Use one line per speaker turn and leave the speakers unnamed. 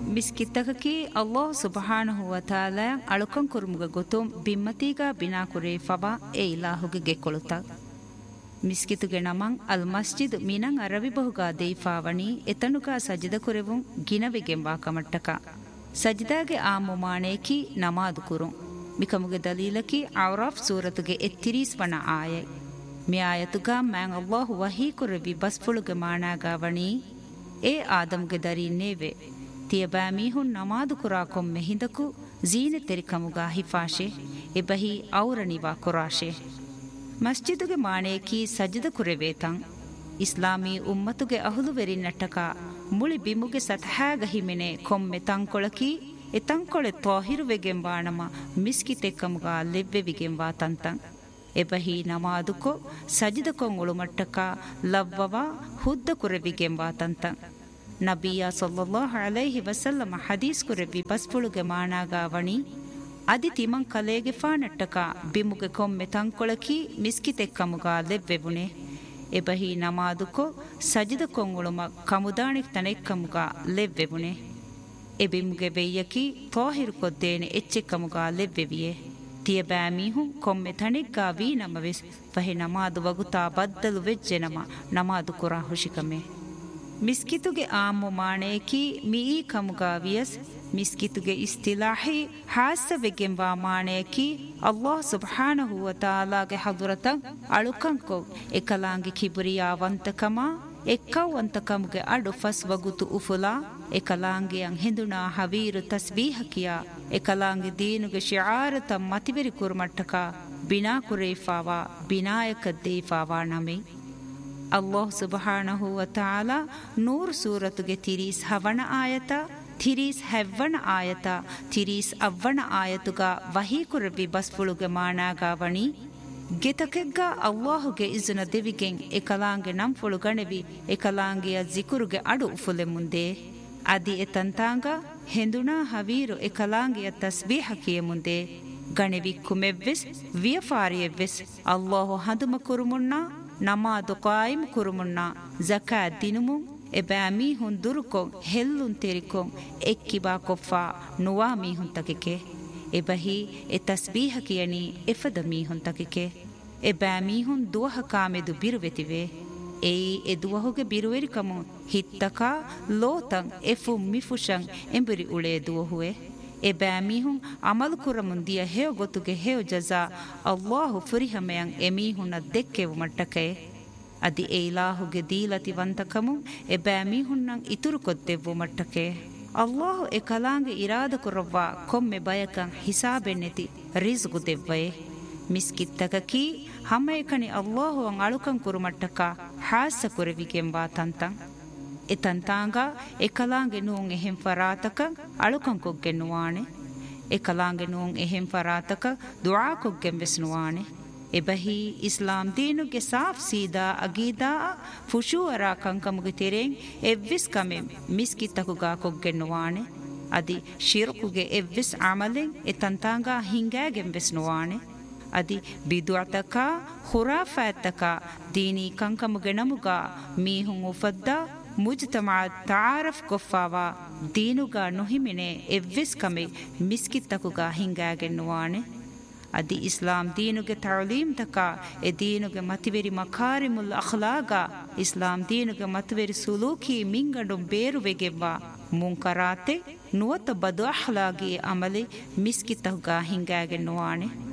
ಮಿಸ್ಕಿತ್ತಕಿ ಅಲ್ಲಾಹ್ ಸುಬ್ಹಾನಹು ವ ತಾಲಾ ಅಳುಕಂ ಕುರುಮುಗ ಗೊತುಂ ಬಿಮ್ಮತಿಗ ಬಿನಾ ಕುರೇ ಫಬಾ ಎ ಇಲಾಹುಗೆ ಗೆಕೊಳುತ ಮಿಸ್ಕಿತುಗೆ ನಮಂ ಅಲ್ ಮಸ್ಜಿದ್ ಮಿನಂ ಅರವಿ ಬಹುಗ ದೇಫಾವಣಿ ಎತನುಗ ಸಜಿದ ಕುರೆವುಂ ಗಿನವೆಗೆಂಬಾ ಕಮಟ್ಟಕ ಸಜಿದಾಗೆ ಆ ಮುಮಾನೇಕಿ ನಮಾದು ಕುರುಂ ಮಿಕಮುಗೆ ದಲೀಲಕಿ ಔರಾಫ್ ಸೂರತುಗೆ ಎತ್ತಿರೀಸ್ ವನ ಆಯೈ ಮಿ ಆಯತುಗ ಮ್ಯಾಂ ಅಲ್ಲಾಹು ವಹೀ ಕುರವಿ ಬಸ್ಫುಳುಗೆ ಮಾಣಾಗಾವಣಿ ಎ ಆದಮ್ಗೆ ದರೀನೇವೆ ತಿಯಬಾ ಮೀಹುನ್ ನಮಾದು ಕುರಾ ಕೊಮ್ಮೆ ಹಿಂದಕು ಜೀನೆ ತೆರಿಕಮುಗ ಹಿಫಾಶೆ ಎಬಹಿ ಔರಣಿವಾ ಕುರಾಶೆ ಮಸ್ಜಿದುಗೆ ಮಾಣೇಕಿ ಸಜದ ಕುರೆವೇತಂ ಇಸ್ಲಾಮೀ ಉಮ್ಮತುಗೆ ಅಹುಲುವೆರಿ ನಟ್ಟಕ ಮುಳಿ ಬಿಮುಗೆ ಸತಹಾಗ ಹಿಮೆನೆ ಕೊಮ್ಮೆ ತಂಕೊಳಕಿ ಎತಂಕೊಳೆ ತೋಹಿರುವೆಗೆಂಬಾಣಮ ಮಿಸ್ಕಿತೆಕ್ಕಮುಗ ಲೆವ್ವೆವಿಗೆಂಬಾ ತಂತಂ ಎಬಹಿ ನಮಾದುಕೊ ಸಜದ ಕೊಂಗುಳು ಮಟ್ಟಕ ಲವ್ವವ ಹುದ್ದ ಕುರೆವಿಗೆಂಬಾ ತಂತಂ ನಬಿಯ ಸಲ್ಲಲ್ಲಾಹು ಅಲೈಹಿ ವಸಲ್ಲಮ ಹದೀಸ್ ಕುರೆವಿ ಬಸ್ಫುಳುಗೆ ಮಾಣಾಗಾವಣಿ ಅದಿ ತಿಮಂ ಕಲೇಗೆ ಫಾನಟ್ಟಕ ಬಿಮುಗೆ ಕೊಮ್ಮೆ ತಂಕೊಳಕಿ ಮಿಸ್ಕಿತೆಕ್ಕಮುಗ ಲೆವ್ವೆವುನೆ ಎಬಹಿ ನಮಾದುಕೊ ಸಜಿದ ಕೊಂಗುಳುಮ ಕಮುದಾಣಿಕ್ ತನೆಕ್ಕಮುಗ ಲೆವ್ವೆವುನೆ ಎಬಿಮುಗೆ ಬೆಯ್ಯಕಿ ತೋಹಿರು ಕೊದ್ದೇನೆ ಎಚ್ಚೆಕ್ಕಮುಗ ಲೆವ್ವೆವಿಯೆ ತಿಯಬಾ ಮೀಹುಂ ಕೊಮ್ಮೆ ತಣಿಗ್ಗಾ ವೀ ನಮವೆಸ್ ಫಹೆ ನಮಾದು ವಗುತಾ ಬದ್ದಲು ವೆಜ್ಜೆನಮ ನಮಾದು ಕುರಾ ಹುಶಿಕಮೆ ಮಿಸ್ಕಿತುಗೆ ಆಮು ಮಾಣೇಕಿ ಮೀ ಕಮುಗಾವಿಯಸ್ ಮಿಸ್ಕಿತುಗೆ ಇಸ್ತಿಲಾಹಿ ಹಾಸವೆಗೆಂಬ ಮಾಣೇಕಿ ಅಲ್ಲಾಹ್ ಸುಬ್ಹಾನಹು ವ ತಾಲಾಗೆ ಹದುರತಂ ಅಳುಕಂಕೊ ಎಕಲಾಂಗಿ ಕಿಬುರಿಯಾವಂತಕಮ ಎಕ್ಕವಂತಕಮುಗೆ ಅಡು ಫಸ್ ವಗುತು ಉಫುಲಾ ಎಕಲಾಂಗಿಯಂ ಹಿಂದುನಾ ಹವೀರು ತಸ್ಬೀಹಕಿಯ ಎಕಲಾಂಗಿ ದೀನುಗೆ ಶಿಆರತ ಮತಿವೆರಿ ಕುರುಮಟ್ಟಕ ಬಿನಾ ಕುರೇಫಾವಾ ಬಿನಾಯಕ ದೇಫಾವಾ ನಮೆ ಅಲ್ಲಾಹ್ ಸುಬ್ಹಾನಹು ವ ತಾಲಾ ನೂರ್ ಸೂರತುಗೆ ತಿರೀಸ್ ಹವಣ ಆಯತ ತಿರೀಸ್ ಹೆವ್ವಣ ಆಯತ ತಿರೀಸ್ ಅವ್ವಣ ಆಯತುಗ ವಹೀ ಕುರವಿ ಬಸ್ಫುಳುಗೆ ಮಾಣಾಗಾವಣಿ ಗೆತಕೆಗ್ಗ ಅಲ್ಲಾಹುಗೆ ಇಜುನ ದೆವಿಗೆಂ ಎಕಲಾಂಗೆ ನಂಫುಳು ಗಣೆವಿ ಎಕಲಾಂಗೆಯ ಜಿಕುರುಗೆ ಅಡು ಉಫುಲೆ ಮುಂದೆ ಅದಿ ಎತಂತಾಂಗ ಹೆಂದುನಾ ಹವೀರು ಎಕಲಾಂಗೆಯ ತಸ್ಬೀಹಕಿಯ ಮುಂದೆ ಗಣೆವಿ ಕುಮೆವ್ವೆಸ್ ವಿಯಫಾರಿಯವ್ವೆಸ್ ಅಲ್ಲಾಹು ಹದುಮ ಕುರುಮುಣ್ಣ ನಮಾದು ಕಾಯಿಮ್ ಕುರುಮುಣ್ಣ ಜಕಾತ್ ದಿನುಮುಂ ಎಬಾ ಮೀಹುನ್ ದುರುಕೊಂ ಹೆಲ್ಲುನ್ ತೆರಿಕೊಂ ಎಕ್ಕಿಬಾ ಕೊಫ್ಫಾ ನುವಾ ಮೀಹುನ್ ತಕಿಕೆ ಎಬಹಿ ಎ ತಸ್ಬೀಹಕಿಯನಿ ಎಫದ ಮೀಹುನ್ ತಕಿಕೆ ಎಬಾ ಮೀಹುನ್ ದುವಹ ಕಾಮೆದು ಬಿರುವೆತಿವೆ ಏಯಿ ಎ ದುವಹುಗೆ ಬಿರುವೆರಿಕಮು ಹಿತ್ತಕ ಲೋತಂ ಎಫು ಮಿಫುಶಂ ಎಂಬುರಿ ಉಳೆ ದುವಹುವೆ ಎಬಾ ಮೀಹುನ್ ಅಮಲು ಕುರಮುಂದಿಯ ಹೇವ ಗೊತ್ತುಗೆ ಹೇವ ಜಜಾ ಅಲ್ಲಾಹು ಫುರಿಹಮೆಯಂ ಎಮೀಹುನ ದೆಕ್ಕೆವು ಮಟ್ಟಕೆ ಅದಿ ಎ ಇಲಾಹುಗೆ ದೀಲತಿ ವಂತಕಮು ಎಬಾ ಮೀಹುನ್ನಂ ಇತುರು ಕೊದ್ದೆವು ಮಟ್ಟಕೆ ಅಲ್ಲಾಹು ಎ ಕಲಾಂಗೆ ಇರಾದ ಕುರವ್ವ ಕೊಮ್ಮೆ ಬಯಕಂ ಹಿಸಾಬೆನ್ನೆತಿ ರಿಜ್ಗು ದೆವ್ವಯೆ ಮಿಸ್ಕಿತ್ತಕಕಿ ಹಮ್ಮಯಕನಿ ಅಲ್ಲಾಹು ಅಂ ಅಳುಕಂ ಕುರುಮಟ್ಟಕ ಹಾಸ ಕುರವಿಗೆಂಬಾ ತಂತಂ ಎತಂತಾಂಗ ಎಕಲಾಂಗೆ ನೂಂ ಎಹೆಂ ಫರಾತಕ ಅಳುಕಂ ಕೊಗ್ಗೆ ನುವಾಣೆ ಎಕಲಾಂಗೆ ನೂಂ ಎಹೆಂ ಫರಾತಕ ದುಆ ಕೊಗ್ಗೆ ವೆಸ್ನುವಾಣೆ ಎಬಹಿ ಇಸ್ಲಾಂ ದೀನುಗೆ ಸಾಫ್ ಸೀದಾ ಅಗೀದಾ ಫುಶೂರ ಕಂಕಮುಗೆ ತೆರೆಂ ಎವ್ವಿಸ್ ಕಮೆ ಮಿಸ್ಕಿತ್ತಕುಗಾ ಕೊಗ್ಗೆ ನುವಾಣೆ ಅದಿ ಶಿರ್ಕುಗೆ ಎವ್ವಿಸ್ ಅಮಲೆಂ ಎತಂತಾಂಗ ಹಿಂಗಾಗೆ ವೆಸ್ನುವಾಣೆ ಅದಿ ಬಿದುಅತಕ ಖುರಾಫಾತಕ ದೀನಿ ಕಂಕಮುಗೆ ನಮುಗ ಮೀಹುಂ ಉಫದ್ದ ಮುಜ್ತಮಾ ತಾರಫ್ ಕೊಫಾವಾ ದೀನುಗಾ ನುಹಿಮಿನೆ ಎವ್ವಿಸ್ ಕಮೆ ಮಿಸ್ಕಿತ್ತಕುಗಾ ಹಿಂಗಾಗೆನ್ನುವಾಣೆ ಅದಿ ಇಸ್ಲಾಂ ದೀನುಗೆ ತಾಲೀಮ್ ತಕ ಎ ದೀನುಗೆ ಮತಿವೆರಿ ಮಕಾರಿಮುಲ್ ಅಖ್ಲಾಗ ಇಸ್ಲಾಂ ದೀನುಗೆ ಮತಿವೆರಿ ಸುಲೂಕಿ ಮಿಂಗಡು ಬೇರುವೆಗೆವ್ವ ಮುಂಕರಾತೆ ನುವತ ಬದು ಅಖ್ಲಾಗಿ ಅಮಲೆ ಮಿಸ್ಕಿತ್ತಕುಗಾ ಹಿಂಗಾಗೆನ್ನುವಾಣೆ